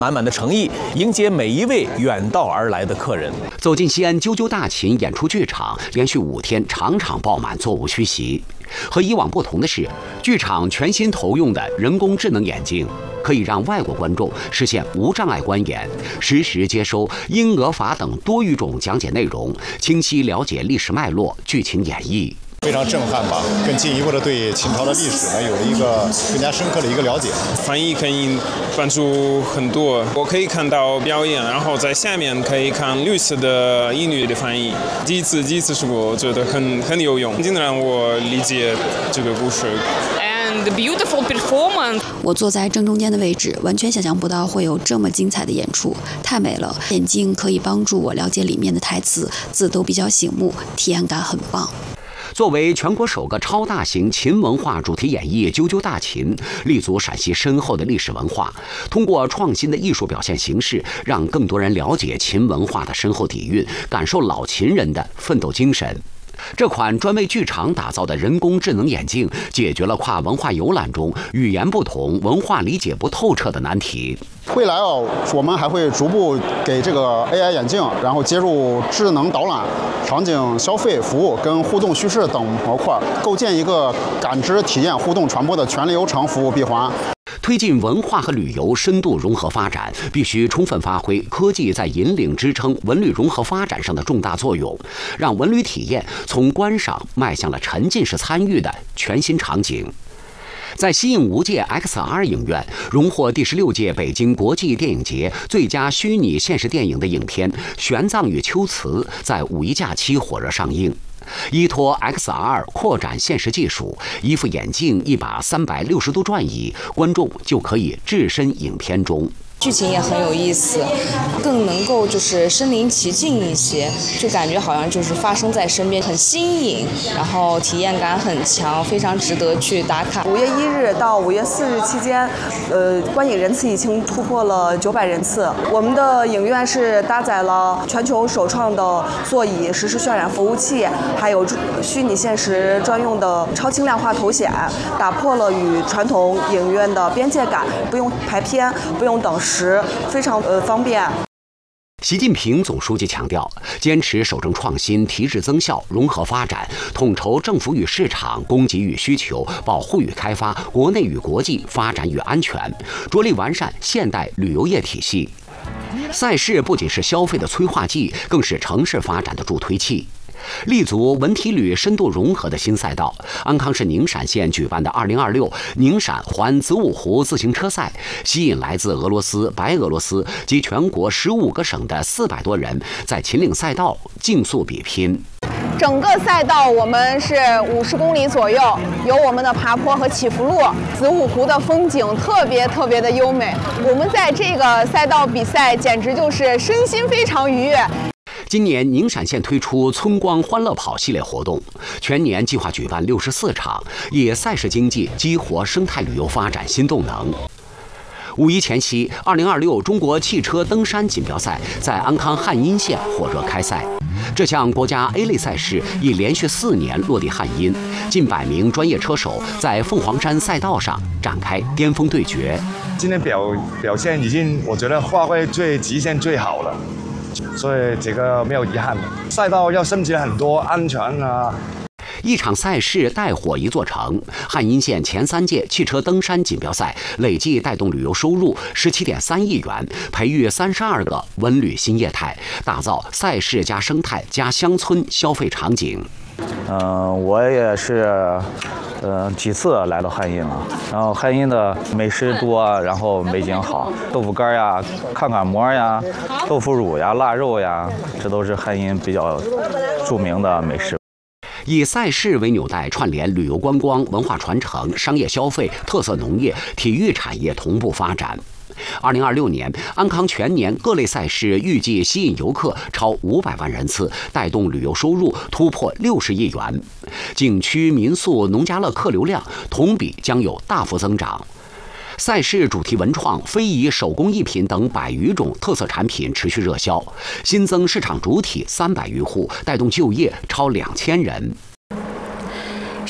满满的诚意迎接每一位远道而来的客人。 走进西安啾啾大秦演出剧场，连续5天场场爆满，座无虚席。和以往不同的是，剧场全新投用的人工智能眼镜，可以让外国观众实现无障碍观演，实时接收英俄法等多语种讲解内容，清晰了解历史脉络、剧情演绎。 非常震撼吧，更进一步的对秦朝的历史呢有了一个更加深刻的一个了解。 翻译可以帮助很多，我可以看到表演，然后在下面可以看绿色的英语的翻译。第一次是我觉得很有用，真的让我理解这个故事。 The beautiful performance。 我坐在正中间的位置，完全想象不到会有这么精彩的演出，太美了！眼镜可以帮助我了解里面的台词，字都比较醒目，体验感很棒。 作为全国首个超大型秦文化主题演绎《啾啾大秦》，立足陕西深厚的历史文化，通过创新的艺术表现形式，让更多人了解秦文化的深厚底蕴，感受老秦人的奋斗精神。这款专为剧场打造的人工智能眼镜，解决了跨文化游览中语言不同、文化理解不透彻的难题。 未来我们还会逐步给这个 AI 眼镜，然后接入智能导览、场景消费服务跟互动叙事等模块，构建一个感知、体验、互动、传播的全流程服务闭环。 推进文化和旅游深度融合发展，必须充分发挥科技在引领支撑文旅融合发展上的重大作用，让文旅体验从观赏迈向了沉浸式参与的全新场景。在西影无界 XR 影院荣获第16届北京国际电影节最佳虚拟现实电影的影片《玄奘与秋瓷》在五一假期火热上映。依托 XR 扩展现实技术，一副眼镜、一把360度转椅，观众就可以置身影片中。 剧情也很有意思，更能够就是身临其境一些，就感觉好像就是发生在身边，很新颖，然后体验感很强，非常值得去打卡。 5月1日到5月4日期间，观影人次已经突破了900人次。我们的影院是搭载了全球首创的座椅、实时渲染服务器，还有虚拟现实专用的超轻量化头显，打破了与传统影院的边界感，不用排片，不用等时，非常方便。 习近平总书记强调，坚持守正创新、提质增效、融合发展，统筹政府与市场、供给与需求、保护与开发、国内与国际、发展与安全，着力完善现代旅游业体系。赛事不仅是消费的催化剂，更是城市发展的助推器。立足文体旅深度融合的新赛道，安康市宁陕县举办的2026宁陕环子午湖自行车赛，吸引来自俄罗斯、白俄罗斯及全国15个省的400多人在秦岭赛道竞速比拼。 整个赛道我们是50公里左右，有我们的爬坡和起伏路。子午湖的风景特别的优美，我们在这个赛道比赛简直就是身心非常愉悦。 今年宁陕县推出村光欢乐跑系列活动，全年计划举办64场，以赛事经济激活生态旅游发展新动能。五一前夕，2026中国汽车登山锦标赛在安康汉阴县火热开赛。这项国家 A 类赛事已连续4年落地汉阴，近100名专业车手在凤凰山赛道上展开巅峰对决。 今天表现已经，我觉得发挥最极限最好了。所以这个没有遗憾的，赛道要升级很多，安全啊。 一场赛事带火一座城，汉阴县前3届汽车登山锦标赛累计带动旅游收入17.3亿元，培育32个文旅新业态，打造赛事加生态加乡村消费场景。 我也是几次来到汉阴了，然后汉阴的美食多，然后美景好，豆腐干呀、看看馍呀、豆腐乳呀、腊肉呀，这都是汉阴比较著名的美食。 以赛事为纽带，串联旅游观光、文化传承、商业消费、特色农业、体育产业同步发展。2026年，安康全年各类赛事预计吸引游客超500万人次，带动旅游收入突破60亿元。景区、民宿、农家乐客流量同比将有大幅增长。赛事主题文创、非遗、手工艺品等100余种特色产品持续热销，新增市场主体300余户，带动就业超2000人。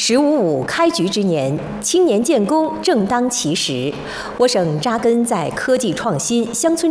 “15+5”开局之年，青年建功正当其时。我省扎根在科技创新、乡村